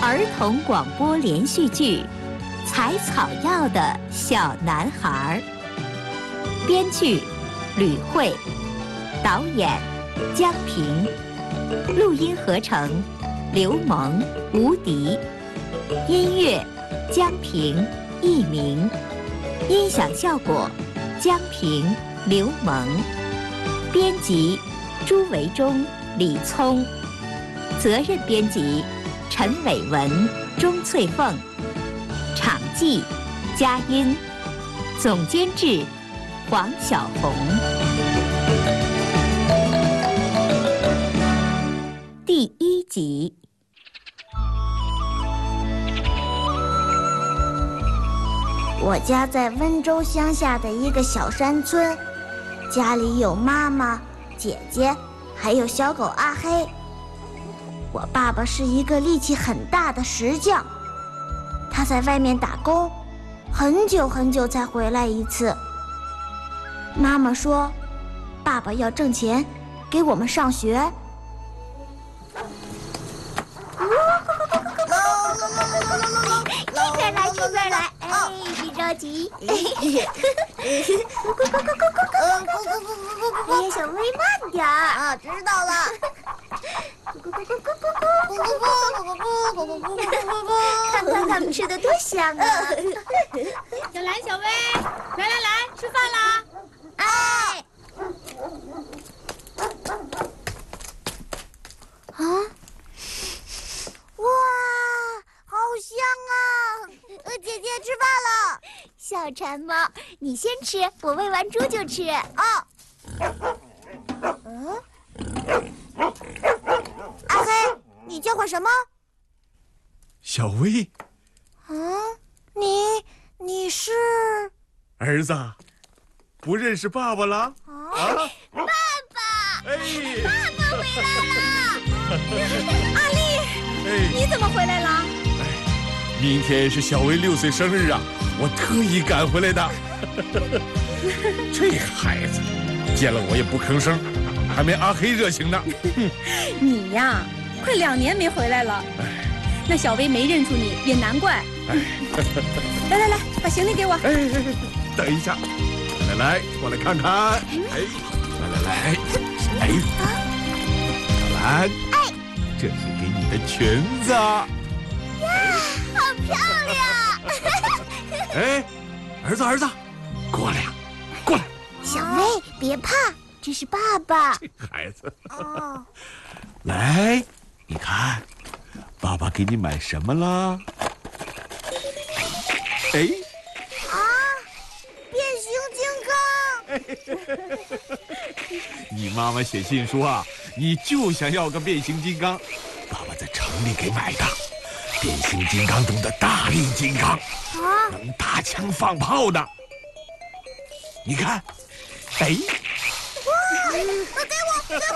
儿童广播连续剧《采草药的小男孩》，编剧吕慧，导演江平，录音合成刘萌、吴迪，音乐江平、佚名，音响效果江平、刘萌，编辑朱维忠、李聪，责任编辑陈伟文、钟翠凤，场记佳音，总监制黄小红。第1集。 我家在温州乡下的一个小山村，家里有妈妈、姐姐，还有小狗阿黑。我爸爸是一个力气很大的石匠，他在外面打工，很久很久才回来一次。妈妈说，爸爸要挣钱给我们上学。 这边来，这边来，哎，别着急。哎呀，小薇慢点儿啊，知道了。 看他们吃的多香啊！ 小兰、小薇，来，吃饭啦！ 哎，啊，哇，好香啊！姐姐吃饭了。 小馋猫，你先吃，我喂完猪就吃。 哦。阿黑，你叫唤什么？ 小薇。 你是儿子，不认识爸爸了？ 爸爸！ 哎， 爸爸回来了！ 阿丽，你怎么回来了？ 明天是小薇6岁生日啊，我特意赶回来的。这孩子，见了我也不吭声，还没阿黑热情呢。 你呀，快2年没回来了。那小薇没认出你也难怪。来，把行李给我。 等一下，来，过来看看。来，小兰，这是给你的裙子。 好漂亮！ 哎，儿子，过来。 小薇，别怕，这是爸爸。 这孩子。来，你看，爸爸给你买什么了？哎， 变形金刚。 你妈妈写信说啊，你就想要个变形金刚，爸爸在城里给买的。变形金刚中的大力金刚，能打枪放炮的。你看，哎， 哇，给我！